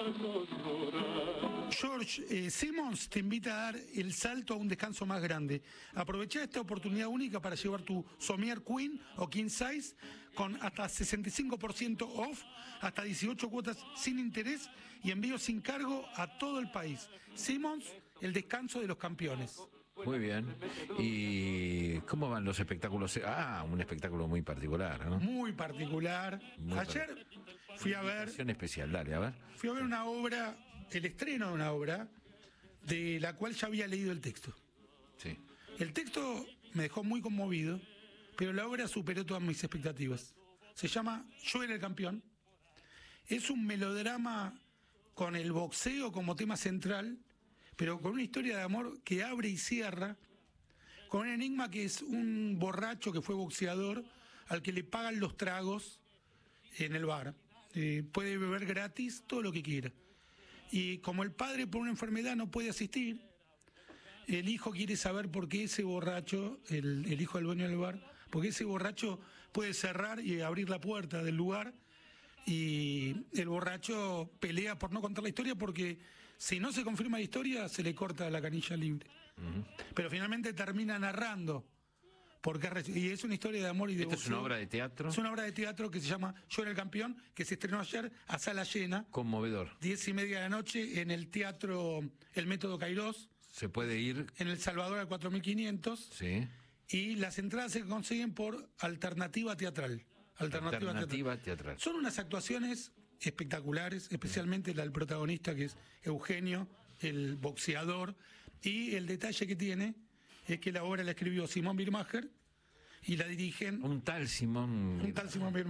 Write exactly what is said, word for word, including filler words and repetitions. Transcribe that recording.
George eh, Simmons te invita a dar el salto a un descanso más grande. Aprovecha esta oportunidad única para llevar tu Somier Queen o King Size con hasta sesenta y cinco por ciento off, hasta dieciocho cuotas sin interés y envío sin cargo a todo el país. Simmons, el descanso de los campeones. Muy bien. ¿Y cómo van los espectáculos? Ah, un espectáculo muy particular, ¿no? Muy particular. Muy Ayer fui a ver... Versión especial, dale, a ver. Fui a ver una obra, el estreno de una obra, de la cual ya había leído el texto. Sí. El texto me dejó muy conmovido, pero la obra superó todas mis expectativas. Se llama Yo era el campeón. Es un melodrama con el boxeo como tema central, pero con una historia de amor que abre y cierra, con un enigma que es un borracho que fue boxeador, al que le pagan los tragos en el bar. Eh, puede beber gratis todo lo que quiera. Y como el padre por una enfermedad no puede asistir, el hijo quiere saber por qué ese borracho, el, el hijo del dueño del bar, porque ese borracho puede cerrar y abrir la puerta del lugar, y el borracho pelea por no contar la historia porque si no se confirma la historia se le corta la canilla libre. Uh-huh. Pero finalmente termina narrando. Porque, y es una historia de amor y de ¿Esta es una obra de teatro? Es una obra de teatro que se llama Yo era el campeón, que se estrenó ayer a sala llena. Conmovedor. Diez y media de la noche en el Teatro El Método Cairós. Se puede ir... En El Salvador al cuatro mil quinientos. Sí. Y las entradas se consiguen por Alternativa Teatral. Alternativa, Alternativa teatral. teatral. Son unas actuaciones espectaculares, especialmente la del protagonista, que es Eugenio, el boxeador. Y el detalle que tiene es que la obra la escribió Simón Birmacher y la dirigen... Un tal Simón... Un tal Simón Birmacher.